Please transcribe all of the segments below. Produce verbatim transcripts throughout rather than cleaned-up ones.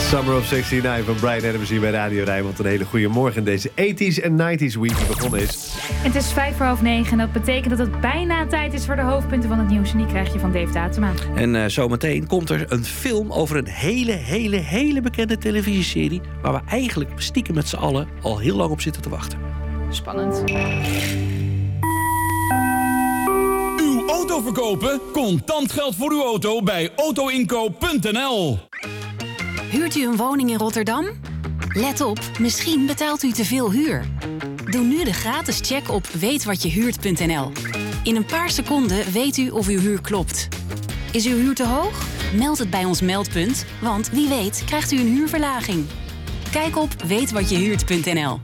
Summer of zestignegentig van Bryan Adams hier bij Radio Rijnmond. Een hele goede morgen. Deze tachtiger en negentiger week die begonnen is. Het is vijf voor half negen en dat betekent dat het bijna tijd is voor de hoofdpunten van het nieuws. En die krijg je van Dave Datema. En uh, zometeen komt er een film over een hele, hele, hele bekende televisieserie... waar we eigenlijk stiekem met z'n allen al heel lang op zitten te wachten. Spannend. Uw auto verkopen? Contant geld voor uw auto bij autoinkoop punt n l. Huurt u een woning in Rotterdam? Let op, misschien betaalt u te veel huur. Doe nu de gratis check op weet wat je huurt punt n l. In een paar seconden weet u of uw huur klopt. Is uw huur te hoog? Meld het bij ons meldpunt, want wie weet krijgt u een huurverlaging. Kijk op weet wat je huurt punt n l.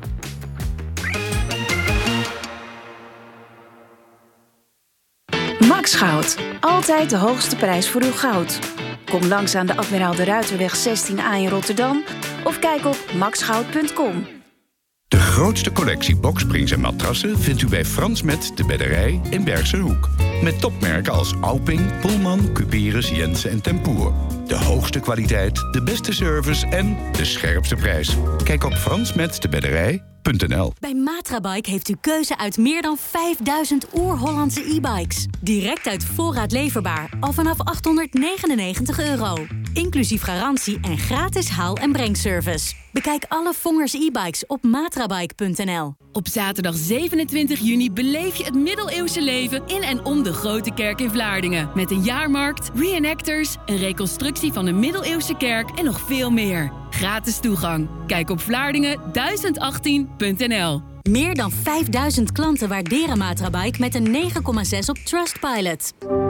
Max Goud. Altijd de hoogste prijs voor uw goud. Kom langs aan de Admiraal de Ruiterweg zestien A in Rotterdam of kijk op max goud punt com. De grootste collectie boksprings en matrassen vindt u bij Frans Met de Bedderij in Bergse Hoek. Met topmerken als Auping, Pullman, Cuperus, Jensen en Tempoer. De hoogste kwaliteit, de beste service en de scherpste prijs. Kijk op frans met de bedderij punt n l. Bij Matrabike heeft u keuze uit meer dan vijfduizend oer-Hollandse e-bikes. Direct uit voorraad leverbaar, al vanaf achthonderdnegenennegentig euro. Inclusief garantie en gratis haal- en brengservice. Bekijk alle Vongers e-bikes op matrabike punt n l. Op zaterdag zevenentwintig juni beleef je het middeleeuwse leven in en om de Grote Kerk in Vlaardingen. Met een jaarmarkt, reenactors, een reconstructie van een middeleeuwse kerk en nog veel meer. Gratis toegang. Kijk op vlaardingen duizend achttien punt n l. Meer dan vijfduizend klanten waarderen Matrabike met een negen komma zes op Trustpilot.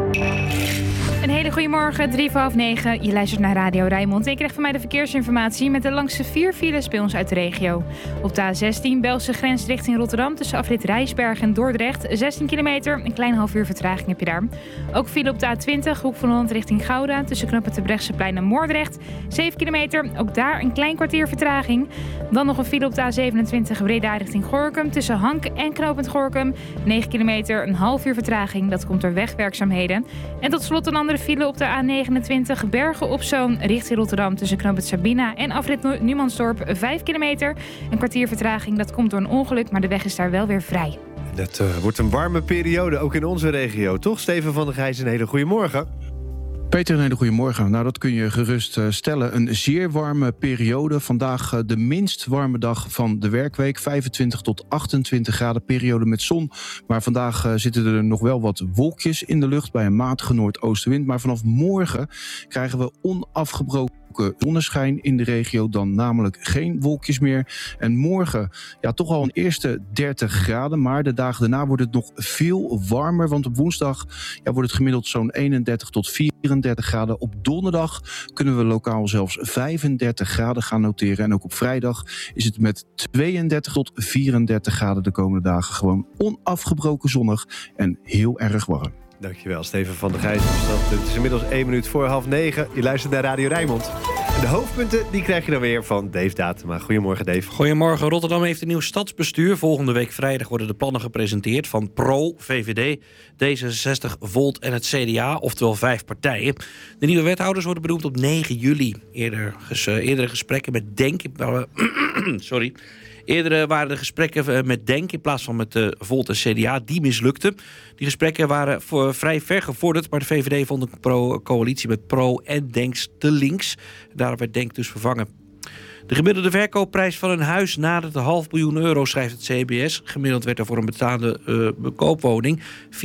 Een hele goede morgen, drie voor half negen. Je luistert naar Radio Rijnmond. En je krijgt van mij de verkeersinformatie met de langste vier files bij ons uit de regio. Op de A zestien, Belgische grens richting Rotterdam, tussen afrit Rijsberg en Dordrecht. zestien kilometer, een klein half uur vertraging heb je daar. Ook file op de A twintig, Hoek van Holland richting Gouda, tussen knooppunt Terbrechtseplein en Moordrecht. zeven kilometer, ook daar een klein kwartier vertraging. Dan nog een file op de A zevenentwintig, Breda richting Gorinchem, tussen Hank en knooppunt Gorinchem. negen kilometer, een half uur vertraging, dat komt door wegwerkzaamheden. En tot slot een andere file op de A negenentwintig, Bergen op Zoom richting Rotterdam, tussen knooppunt Sabina en afrit Numansdorp, vijf kilometer. Een kwartier vertraging, dat komt door een ongeluk, maar de weg is daar wel weer vrij. Dat uh, wordt een warme periode, ook in onze regio, toch? Steven van der Gijs, een hele goede morgen. Peter, een hele goede morgen. Nou, dat kun je gerust uh, stellen. Een zeer warme periode. Vandaag uh, de minst warme dag van de werkweek. vijfentwintig tot achtentwintig graden, periode met zon. Maar vandaag uh, zitten er nog wel wat wolkjes in de lucht bij een matige noordoostenwind. Maar vanaf morgen krijgen we onafgebroken zonneschijn in de regio, dan namelijk geen wolkjes meer. En morgen, ja, toch al een eerste dertig graden, maar de dagen daarna wordt het nog veel warmer, want op woensdag ja, wordt het gemiddeld zo'n eenendertig tot vierendertig graden. Op donderdag kunnen we lokaal zelfs vijfendertig graden gaan noteren. En ook op vrijdag is het met tweeëndertig tot vierendertig graden de komende dagen gewoon onafgebroken zonnig en heel erg warm. Dankjewel, Steven van der Gijs. Het is inmiddels één minuut voor half negen. Je luistert naar Radio Rijnmond. En de hoofdpunten die krijg je dan weer van Dave Datema. Goedemorgen, Dave. Goedemorgen. Rotterdam heeft een nieuw stadsbestuur. Volgende week vrijdag worden de plannen gepresenteerd van Pro, V V D, D zesenzestig, Volt en het C D A, oftewel vijf partijen. De nieuwe wethouders worden benoemd op negen juli. Eerder ges, uh, eerdere gesprekken met Denk... Uh, sorry... Eerder waren de gesprekken met Denk in plaats van met de Volt en C D A. Die mislukten. Die gesprekken waren voor vrij ver gevorderd. Maar de V V D vond een pro- coalitie met Pro en Denk te links. Daarom werd Denk dus vervangen. De gemiddelde verkoopprijs van een huis nadert een half miljoen euro, schrijft het C B S. Gemiddeld werd er voor een bestaande uh, koopwoning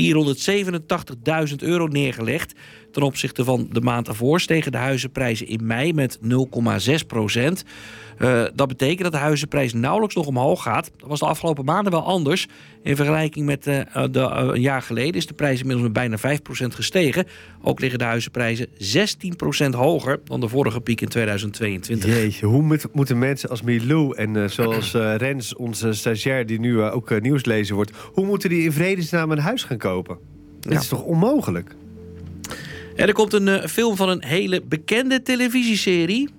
vierhonderdzevenentachtigduizend euro neergelegd. Ten opzichte van de maand ervoor stegen de huizenprijzen in mei met nul komma zes procent. Uh, dat betekent dat de huizenprijs nauwelijks nog omhoog gaat. Dat was de afgelopen maanden wel anders. In vergelijking met uh, de, uh, een jaar geleden is de prijs inmiddels met bijna vijf procent gestegen. Ook liggen de huizenprijzen zestien procent hoger dan de vorige piek in tweeduizend tweeëntwintig. Jeetje, hoe moet, moeten mensen als Milou en uh, zoals uh, Rens, onze stagiair die nu uh, ook uh, nieuwslezer wordt, hoe moeten die in vredesnaam een huis gaan kopen? Dat ja. is toch onmogelijk? En er komt een uh, film van een hele bekende televisieserie.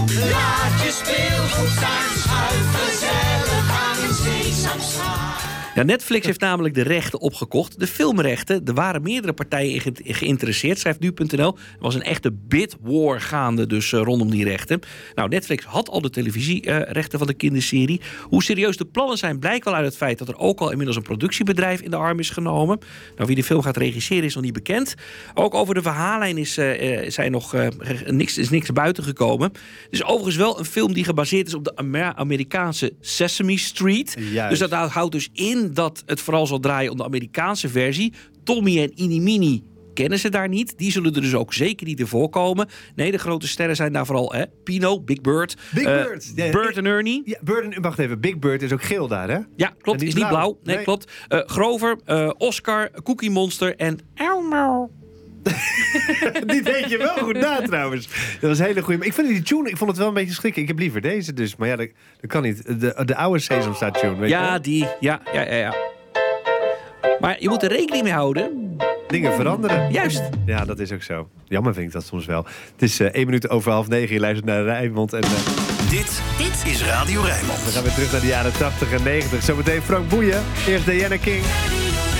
Laat je speelgoed staan, schuif gezellig aan in Sesamstraat. Ja, Netflix heeft namelijk de rechten opgekocht. De filmrechten. Er waren meerdere partijen in ge- geïnteresseerd, schrijft nu punt n l. Er was een echte bidwar gaande dus uh, rondom die rechten. Nou, Netflix had al de televisierechten uh, van de kinderserie. Hoe serieus de plannen zijn, blijkt wel uit het feit dat er ook al inmiddels een productiebedrijf in de arm is genomen. Nou, wie de film gaat regisseren is nog niet bekend. Ook over de verhaallijn is, uh, zijn nog, uh, niks, is niks buiten gekomen. Het is overigens wel een film die gebaseerd is op de Amer- Amerikaanse Sesame Street. Juist. Dus dat houdt dus in dat het vooral zal draaien om de Amerikaanse versie. Tommy en Inimini kennen ze daar niet. Die zullen er dus ook zeker niet in voorkomen. Nee, de grote sterren zijn daar vooral hè, Pino, Big Bird, Big uh, Bird. Ja, Bert en Ernie. Ja, Bird en, wacht even, Big Bird is ook geel daar, hè? Ja, klopt. En Is niet blauw. Nee, Nee. klopt. Uh, Grover, uh, Oscar, Cookie Monster en Elmo. Die deed je wel goed na trouwens. Dat was een hele goede. Ik vind die tune, ik vond het wel een beetje schrikken. Ik heb liever deze dus. Maar ja, dat, dat kan niet. De, de oude Sesamstraat tune, weet je Ja, wel? die. Ja, ja, ja, ja. Maar je moet er rekening mee houden. Dingen veranderen. Juist. Ja, dat is ook zo. Jammer vind ik dat soms wel. Het is uh, één minuut over half negen. Je luistert naar Rijnmond. En, uh, Dit, dit is Radio Rijnmond. we gaan weer terug naar de jaren tachtig en negentig. Zometeen Frank Boeien. Eerst Diana King.